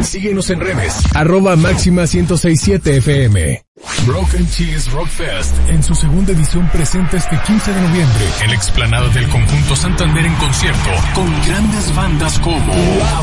síguenos en redes. @Máxima1067FM. Broken Cheese Rock Fest en su segunda edición presenta este 15 de noviembre en la explanada del Conjunto Santander en concierto con grandes bandas como